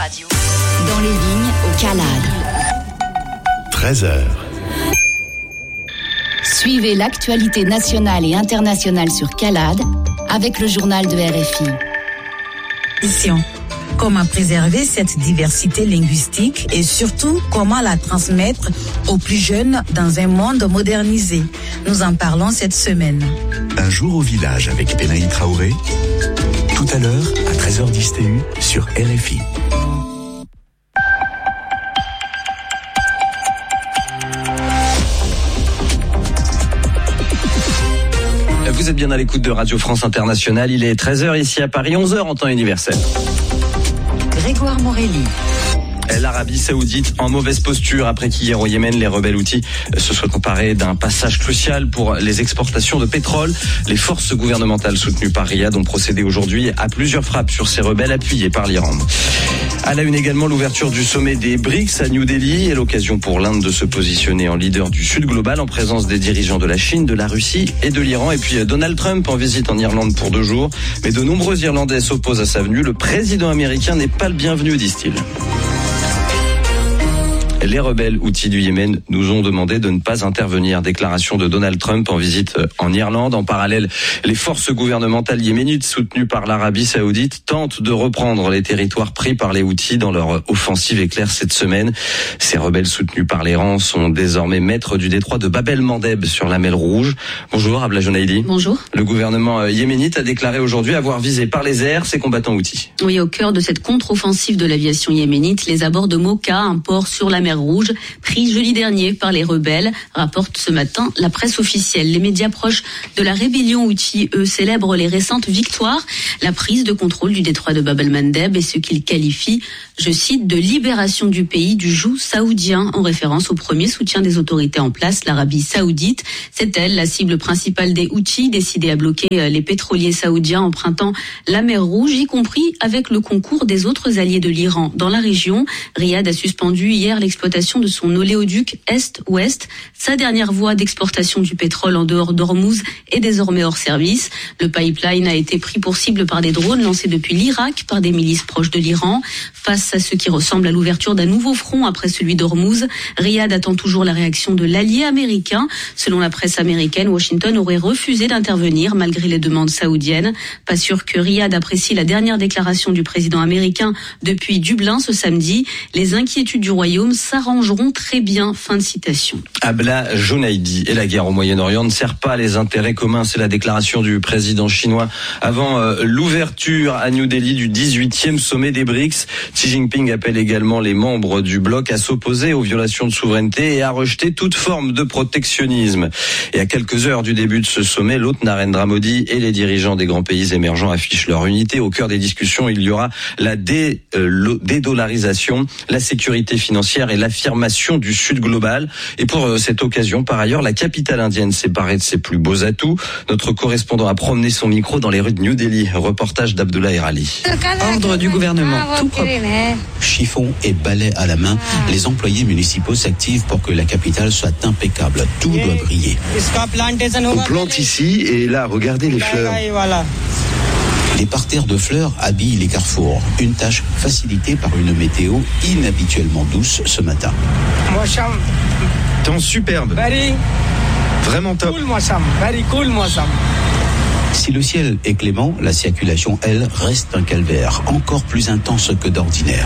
Dans les vignes, au Calade. 13h. Suivez l'actualité nationale et internationale sur Calade avec le journal de RFI. Comment préserver cette diversité linguistique et surtout comment la transmettre aux plus jeunes dans un monde modernisé. Nous en parlons cette semaine. Un jour au village avec Benaï Traoré. Tout à l'heure à 13h10 TU sur RFI. Vous êtes bien à l'écoute de Radio France Internationale. Il est 13h ici à Paris, 11h en temps universel. Grégoire Morelli. L'Arabie Saoudite en mauvaise posture après qu'hier au Yémen, les rebelles houthis se soient emparés d'un passage crucial pour les exportations de pétrole. Les forces gouvernementales soutenues par Riyad ont procédé aujourd'hui à plusieurs frappes sur ces rebelles appuyés par l'Iran. À la une également, l'ouverture du sommet des BRICS à New Delhi et l'occasion pour l'Inde de se positionner en leader du Sud global en présence des dirigeants de la Chine, de la Russie et de l'Iran. Et puis Donald Trump en visite en Irlande pour 2 jours. Mais de nombreux Irlandais s'opposent à sa venue. Le président américain n'est pas le bienvenu, disent-ils. Les rebelles houthis du Yémen nous ont demandé de ne pas intervenir. Déclaration de Donald Trump en visite en Irlande. En parallèle, les forces gouvernementales yéménites soutenues par l'Arabie Saoudite tentent de reprendre les territoires pris par les houthis dans leur offensive éclair cette semaine. Ces rebelles soutenus par l'Iran sont désormais maîtres du détroit de Bab el-Mandeb sur la mer Rouge. Bonjour Abla Jonaïdi. Bonjour. Le gouvernement yéménite a déclaré aujourd'hui avoir visé par les airs ses combattants houthis. Oui, au cœur de cette contre-offensive de l'aviation yéménite, les abords de Mocha, un port sur la mer Rouge, pris jeudi dernier par les rebelles, rapporte ce matin la presse officielle. Les médias proches de la rébellion houthi, eux, célèbrent les récentes victoires, la prise de contrôle du détroit de Bab el-Mandeb et ce qu'ils qualifient, je cite, de libération du pays du joug saoudien, en référence au premier soutien des autorités en place, l'Arabie saoudite. C'est elle, la cible principale des houthis, décidée à bloquer les pétroliers saoudiens empruntant la mer Rouge, y compris avec le concours des autres alliés de l'Iran dans la région. Riyad a suspendu hier l'exploitation de son oléoduc Est-Ouest. Sa dernière voie d'exportation du pétrole en dehors d'Ormuz est désormais hors service. Le pipeline a été pris pour cible par des drones lancés depuis l'Irak par des milices proches de l'Iran. Face à ce qui ressemble à l'ouverture d'un nouveau front après celui d'Ormuz, Riyad attend toujours la réaction de l'allié américain. Selon la presse américaine, Washington aurait refusé d'intervenir malgré les demandes saoudiennes. Pas sûr que Riyad apprécie la dernière déclaration du président américain depuis Dublin ce samedi. Les inquiétudes du royaume s'arrangeront très bien. Fin de citation. Abla Jonaïdi. Et la guerre au Moyen-Orient ne sert pas les intérêts communs. C'est la déclaration du président chinois avant l'ouverture à New Delhi du 18e sommet des BRICS. Xi Jinping appelle également les membres du bloc à s'opposer aux violations de souveraineté et à rejeter toute forme de protectionnisme. Et à quelques heures du début de ce sommet, l'hôte Narendra Modi et les dirigeants des grands pays émergents affichent leur unité. Au cœur des discussions, il y aura la dédollarisation, la sécurité financière et l'affirmation du Sud global. Et pour cette occasion, par ailleurs, la capitale indienne s'est parée de ses plus beaux atouts. Notre correspondant a promené son micro dans les rues de New Delhi. Reportage d'Abdullah Erali. Ordre du gouvernement, tout propre. Chiffon et balai à la main, les employés municipaux s'activent pour que la capitale soit impeccable. Tout doit briller. On plante ici et là, regardez les fleurs. Les parterres de fleurs habillent les carrefours. Une tâche facilitée par une météo inhabituellement douce ce matin. Temps superbe. Vraiment top. Si le ciel est clément, la circulation, elle, reste un calvaire, encore plus intense que d'ordinaire.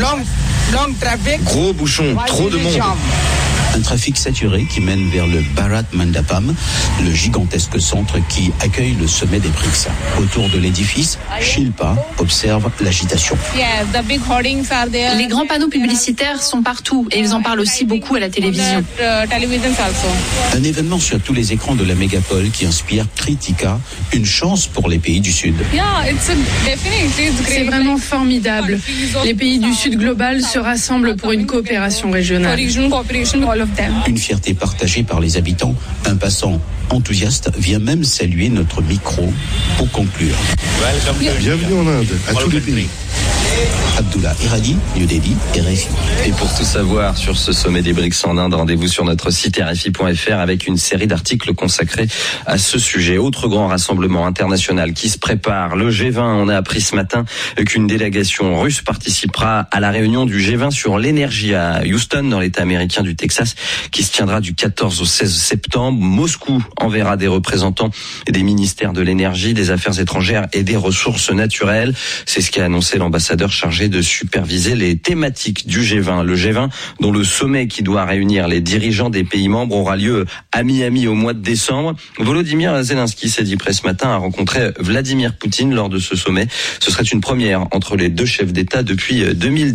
Gros bouchon, trop de monde. Un trafic saturé qui mène vers le Bharat Mandapam, le gigantesque centre qui accueille le sommet des BRICS. Autour de l'édifice, Shilpa observe l'agitation. Les grands panneaux publicitaires sont partout et ils en parlent aussi beaucoup à la télévision. Un événement sur tous les écrans de la mégapole qui inspire Kritika, une chance pour les pays du Sud. C'est vraiment formidable. Les pays du Sud global se rassemblent pour une coopération régionale. Une fierté partagée par les habitants. Un passant enthousiaste vient même saluer notre micro pour conclure. Bienvenue en Inde, à tous les pays. Abdullah Irani, New Delhi, RFI. Et pour tout savoir sur ce sommet des BRICS en Inde, rendez-vous sur notre site rfi.fr avec une série d'articles consacrés à ce sujet. Autre grand rassemblement international qui se prépare, le G20. On a appris ce matin qu'une délégation russe participera à la réunion du G20 sur l'énergie à Houston, dans l'État américain du Texas, qui se tiendra du 14 au 16 septembre. Moscou enverra des représentants des ministères de l'énergie, des affaires étrangères et des ressources naturelles. C'est ce qu'a annoncé l'ambassadeur chargé de superviser les thématiques du G20. Le G20, dont le sommet qui doit réunir les dirigeants des pays membres aura lieu à Miami au mois de décembre. Volodymyr Zelensky s'est dit prêt ce matin à rencontrer Vladimir Poutine lors de ce sommet. Ce serait une première entre les deux chefs d'État depuis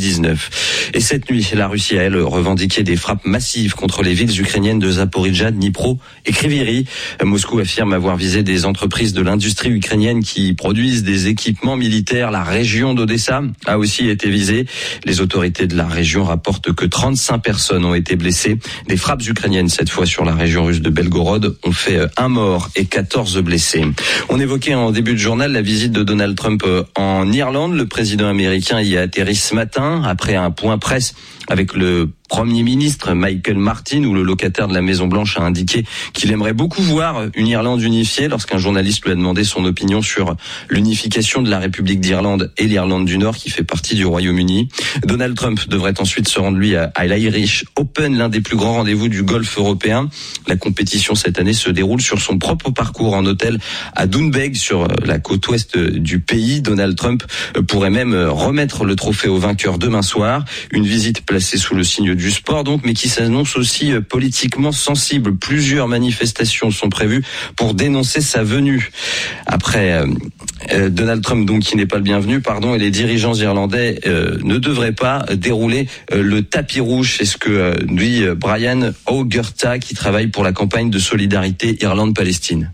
2019. Et cette nuit, la Russie a, elle, revendiqué des frappes massives contre les villes ukrainiennes de Zaporijjia, Dnipro et Kryvyi Rih. Moscou affirme avoir visé des entreprises de l'industrie ukrainienne qui produisent des équipements militaires. La région d'Odessa a aussi été visée. Les autorités de la région rapportent que 35 personnes ont été blessées. Des frappes ukrainiennes, cette fois sur la région russe de Belgorod, ont fait 1 mort et 14 blessés. On évoquait en début de journal la visite de Donald Trump en Irlande. Le président américain y a atterri ce matin après un point presse avec le Premier ministre Michael Martin, où le locataire de la Maison-Blanche a indiqué qu'il aimerait beaucoup voir une Irlande unifiée lorsqu'un journaliste lui a demandé son opinion sur l'unification de la République d'Irlande et l'Irlande du Nord qui fait partie du Royaume-Uni. Donald Trump devrait ensuite se rendre, lui, à l'Irish Open, l'un des plus grands rendez-vous du golf européen. La compétition cette année se déroule sur son propre parcours en hôtel à Doonbeg, sur la côte ouest du pays. Donald Trump pourrait même remettre le trophée au vainqueur demain soir. Une visite placée sous le signe du sport donc, mais qui s'annonce aussi politiquement sensible. Plusieurs manifestations sont prévues pour dénoncer sa venue. Après Donald Trump, donc, qui n'est pas le bienvenu, et les dirigeants irlandais ne devraient pas dérouler le tapis rouge. C'est ce que dit Brian O'Gurta, qui travaille pour la campagne de solidarité Irlande-Palestine.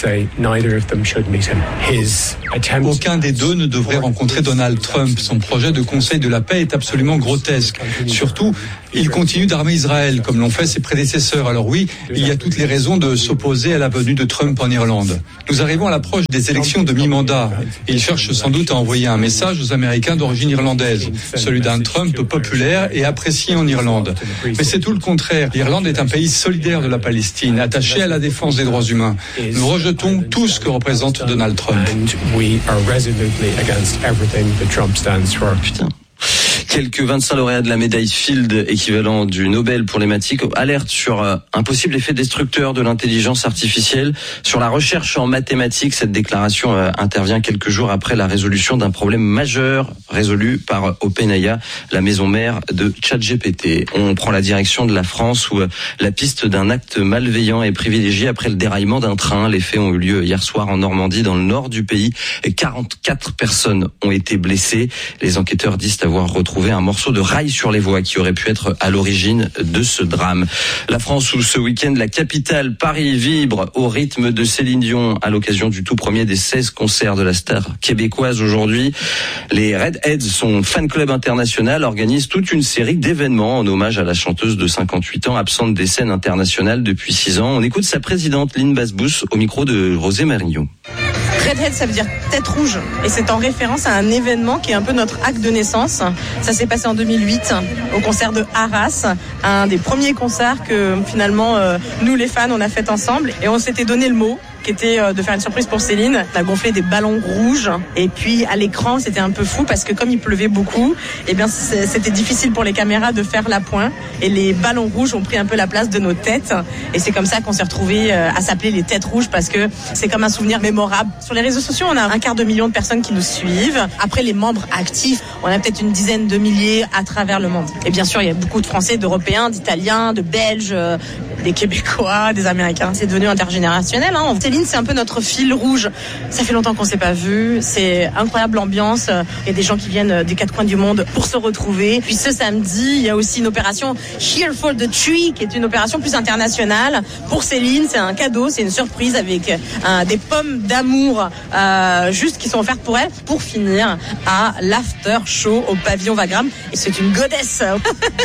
Aucun des deux ne devrait rencontrer Donald Trump. Son projet de conseil de la paix est absolument grotesque. Surtout, il continue d'armer Israël, comme l'ont fait ses prédécesseurs. Alors oui, il y a toutes les raisons de s'opposer à la venue de Trump en Irlande. Nous arrivons à l'approche des élections de mi-mandat. Il cherche sans doute à envoyer un message aux Américains d'origine irlandaise, celui d'un Trump populaire et apprécié en Irlande. Mais c'est tout le contraire. L'Irlande est un pays solidaire de la Palestine, attaché à la défense des droits humains. Nous rejetons tout ce que représente Donald Trump. Putain. Quelques 25 lauréats de la médaille Field, équivalent du Nobel pour les mathématiques, alertent sur un possible effet destructeur de l'intelligence artificielle sur la recherche en mathématiques. Cette déclaration intervient quelques jours après la résolution d'un problème majeur résolu par OpenAI, la maison mère de ChatGPT. On prend la direction de la France, où la piste d'un acte malveillant est privilégiée après le déraillement d'un train. Les faits ont eu lieu hier soir en Normandie, dans le nord du pays. 44 personnes ont été blessées. Les enquêteurs disent avoir retrouvé un morceau de rail sur les voies qui aurait pu être à l'origine de ce drame. La France, où ce week-end, la capitale, Paris, vibre au rythme de Céline Dion à l'occasion du tout premier des 16 concerts de la star québécoise aujourd'hui. Les Redheads, son fan club international, organise toute une série d'événements en hommage à la chanteuse de 58 ans, absente des scènes internationales depuis 6 ans. On écoute sa présidente, Lynn Basbous, au micro de Rosé Marillon. Redhead, ça veut dire tête rouge, et c'est en référence à un événement qui est un peu notre acte de naissance. Ça s'est passé en 2008 au concert de Arras, un des premiers concerts que finalement nous les fans on a fait ensemble, et on s'était donné le mot qui était de faire une surprise pour Céline. On a gonflé des ballons rouges, et puis à l'écran c'était un peu fou parce que comme il pleuvait beaucoup, eh bien c'était difficile pour les caméras de faire la pointe, et les ballons rouges ont pris un peu la place de nos têtes, et c'est comme ça qu'on s'est retrouvés à s'appeler les têtes rouges, parce que c'est comme un souvenir mémorable. Sur les réseaux sociaux, on a 250 000 de personnes qui nous suivent. Après, les membres actifs, on a peut-être une dizaine de milliers à travers le monde. Et bien sûr, il y a beaucoup de Français, d'Européens, d'Italiens, de Belges, des Québécois, des Américains. C'est devenu intergénérationnel, hein. Céline, c'est un peu notre fil rouge. Ça fait longtemps qu'on s'est pas vu. C'est incroyable l'ambiance. Il y a des gens qui viennent des 4 coins du monde pour se retrouver. Puis ce samedi, il y a aussi une opération Cheer for the Tree, qui est une opération plus internationale. Pour Céline, c'est un cadeau, c'est une surprise avec des pommes d'amour juste qui sont offertes pour elle, pour finir à l'after show au pavillon Wagram. Et c'est une goddess